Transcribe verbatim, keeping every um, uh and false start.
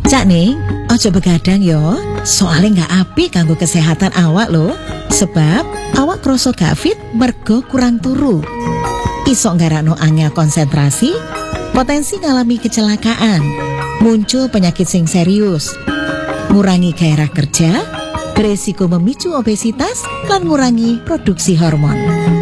Cak nih, ojo begadang yo. Soalnya nggak apik kanggo kesehatan awak lo. Sebab awak kroso gak fit mergo kurang turu. Iso nggarakno angel konsentrasi, potensi ngalami kecelakaan, muncul penyakit sing serius, ngurangi gairah kerja, beresiko memicu obesitas, lan ngurangi produksi hormon.